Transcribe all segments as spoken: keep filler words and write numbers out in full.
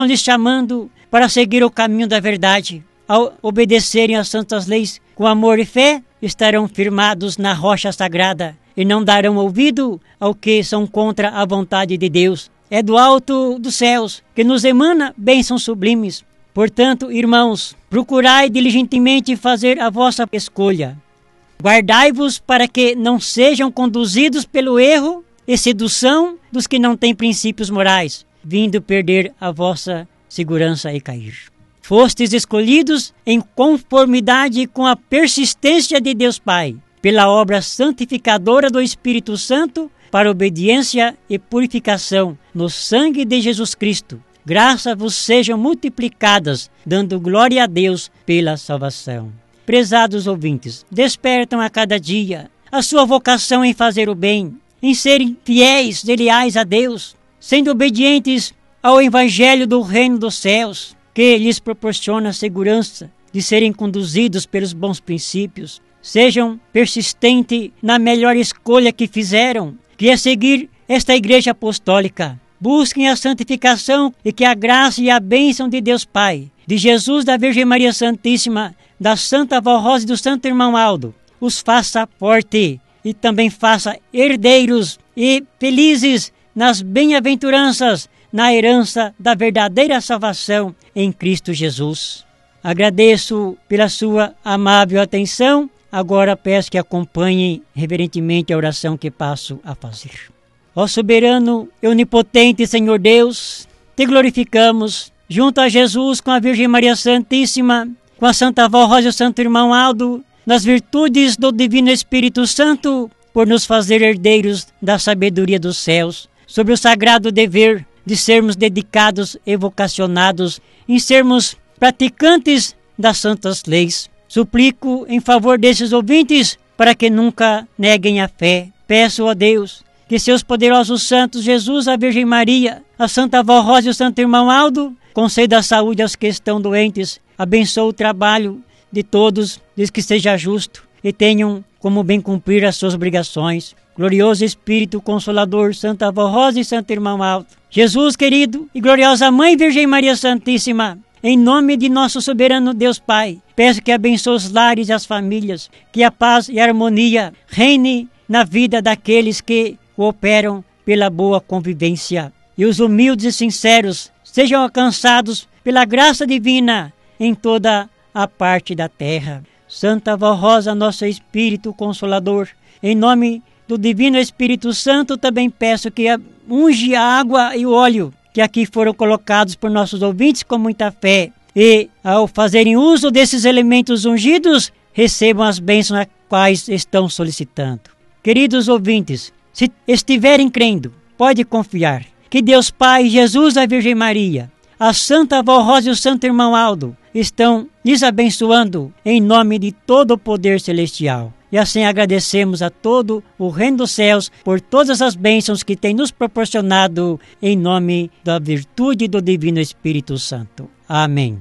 lhes chamando para seguir o caminho da verdade. Ao obedecerem às santas leis com amor e fé, estarão firmados na rocha sagrada e não darão ouvido ao que são contra a vontade de Deus. É do alto dos céus que nos emana bênçãos sublimes. Portanto, irmãos, procurai diligentemente fazer a vossa escolha. Guardai-vos para que não sejam conduzidos pelo erro e sedução dos que não têm princípios morais, vindo perder a vossa segurança e cair. Fostes escolhidos em conformidade com a persistência de Deus Pai, pela obra santificadora do Espírito Santo, para obediência e purificação no sangue de Jesus Cristo. Graças vos sejam multiplicadas, dando glória a Deus pela salvação. Prezados ouvintes, despertam a cada dia a sua vocação em fazer o bem, em serem fiéis e leais a Deus, sendo obedientes ao Evangelho do Reino dos Céus, que lhes proporciona a segurança de serem conduzidos pelos bons princípios. Sejam persistentes na melhor escolha que fizeram, que é seguir esta Igreja Apostólica. Busquem a santificação e que a graça e a bênção de Deus Pai, de Jesus, da Virgem Maria Santíssima, da Santa Avó Rosa e do Santo Irmão Aldo, os faça forte e também faça herdeiros e felizes nas bem-aventuranças, na herança da verdadeira salvação em Cristo Jesus. Agradeço pela sua amável atenção. Agora peço que acompanhem reverentemente a oração que passo a fazer. Ó soberano e onipotente Senhor Deus, te glorificamos, junto a Jesus, com a Virgem Maria Santíssima, com a Santa Avó Rosa e o Santo Irmão Aldo, nas virtudes do Divino Espírito Santo, por nos fazer herdeiros da sabedoria dos céus, sobre o sagrado dever de sermos dedicados e vocacionados, em sermos praticantes das santas leis. Suplico em favor desses ouvintes, para que nunca neguem a fé. Peço a Deus que seus poderosos santos, Jesus, a Virgem Maria, a Santa Avó Rosa e o Santo Irmão Aldo, conceda a saúde aos que estão doentes, abençoe o trabalho de todos, diz que seja justo e tenham como bem cumprir as suas obrigações. Glorioso Espírito Consolador, Santa Avó Rosa e Santo Irmão Aldo, Jesus querido e gloriosa Mãe Virgem Maria Santíssima, em nome de nosso soberano Deus Pai, peço que abençoe os lares e as famílias, que a paz e a harmonia reine na vida daqueles que cooperam pela boa convivência. E os humildes e sinceros sejam alcançados pela graça divina em toda a parte da terra. Santa Avó Rosa, nosso Espírito Consolador, em nome do Divino Espírito Santo, também peço que unge a água e o óleo que aqui foram colocados por nossos ouvintes com muita fé. E, ao fazerem uso desses elementos ungidos, recebam as bênçãos as quais estão solicitando. Queridos ouvintes, se estiverem crendo, pode confiar que Deus Pai, Jesus, a Virgem Maria, a Santa Avó Rosa e o Santo Irmão Aldo estão lhes abençoando em nome de todo o poder celestial. E assim agradecemos a todo o Reino dos Céus por todas as bênçãos que tem nos proporcionado em nome da virtude do Divino Espírito Santo. Amém.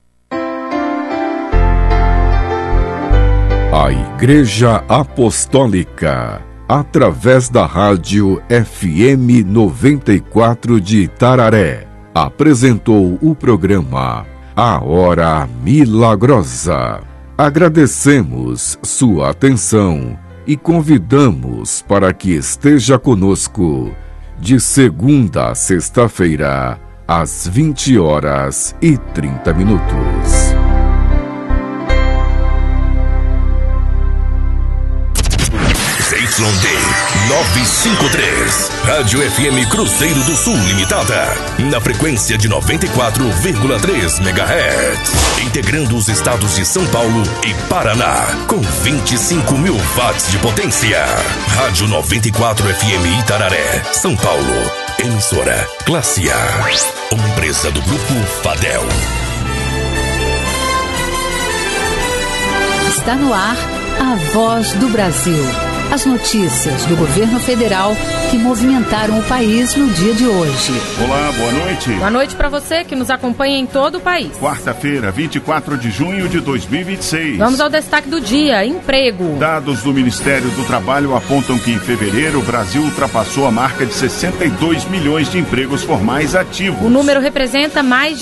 A Igreja Apostólica, através da rádio F M noventa e quatro de Itararé, apresentou o programa A Hora Milagrosa. Agradecemos sua atenção e convidamos para que esteja conosco de segunda a sexta-feira, às vinte horas e trinta minutos. Y D novecentos e cinquenta e três, Rádio F M Cruzeiro do Sul Limitada, na frequência de noventa e quatro vírgula três megahertz, integrando os estados de São Paulo e Paraná, com vinte e cinco mil watts de potência. Rádio noventa e quatro F M Itararé, São Paulo, emissora Classe A, uma empresa do Grupo Fadel. Está no ar a Voz do Brasil. As notícias do governo federal que movimentaram o país no dia de hoje. Olá, boa noite. Boa noite para você que nos acompanha em todo o país. Quarta-feira, vinte e quatro de junho de dois mil e vinte e seis. Vamos ao destaque do dia: emprego. Dados do Ministério do Trabalho apontam que em fevereiro o Brasil ultrapassou a marca de sessenta e dois milhões de empregos formais ativos. O número representa mais